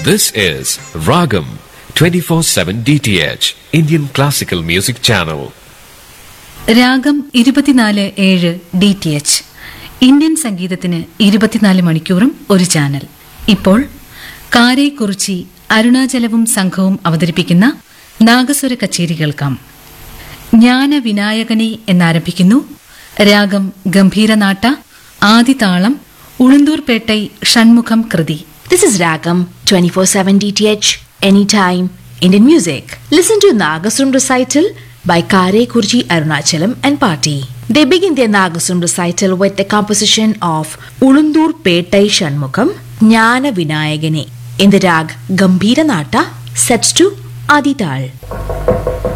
This is Ragam 24/7 DTH Indian Classical Music Channel. രാഗം 24/7 DTH Indian സംഗീതത്തിന് 24 മണിക്കൂറും ഒരു ചാനൽ. ഇപ്പോൾ കാരേക്കുറിച്ചി അരുണാചലവും സംഘവും അവതരിപ്പിക്കുന്ന നാഗസ്വര കച്ചേരി കേൾക്കാം. ജ്ഞാനവിനായകനെ എന്നാരംഭിക്കുന്നു. രാഗം ഗംഭീരനാട്ട, ആദിതാളം, ഉളുന്തൂർപേട്ടൈ ഷൺമുഖം കൃതി. This is Ragam 24/7 DTH Anytime Indian Music. Listen to Nagaswaram recital by Karekurchi Arunachalam and Party. They begin their Nagaswaram recital with the composition of Ulundur Pettai Shanmukham Jnana Vinayagane in the rag Gambhira Nata, set to Adital.